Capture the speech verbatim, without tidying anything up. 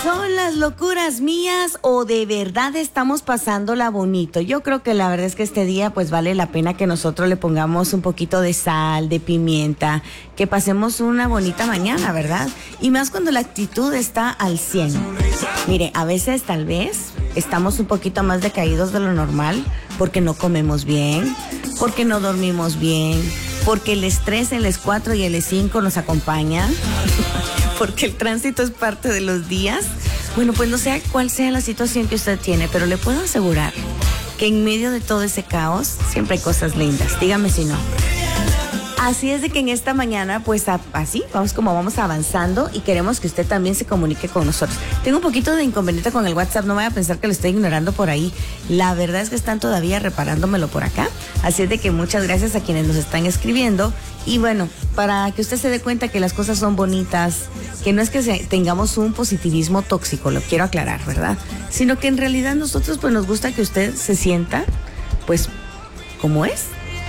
¿Son las locuras mías o de verdad estamos pasándola bonito? Yo creo que la verdad es que este día pues vale la pena que nosotros le pongamos un poquito de sal, de pimienta, que pasemos una bonita mañana, ¿verdad? Y más cuando la actitud está al cien. Mire, a veces tal vez estamos un poquito más decaídos de lo normal porque no comemos bien, porque no dormimos bien, porque el estrés, el E cuatro y el E cinco nos acompaña, porque el tránsito es parte de los días. Bueno, pues no sé cuál sea la situación que usted tiene, pero le puedo asegurar que en medio de todo ese caos siempre hay cosas lindas. Dígame si no. Así es de que en esta mañana, pues a, así, vamos como vamos avanzando y queremos que usted también se comunique con nosotros. Tengo un poquito de inconveniente con el WhatsApp, no vaya a pensar que lo estoy ignorando por ahí. La verdad es que están todavía reparándomelo por acá. Así es de que muchas gracias a quienes nos están escribiendo. Y bueno, para que usted se dé cuenta que las cosas son bonitas, que no es que se, tengamos un positivismo tóxico, lo quiero aclarar, ¿verdad? Sino que en realidad nosotros pues nos gusta que usted se sienta, pues, como es.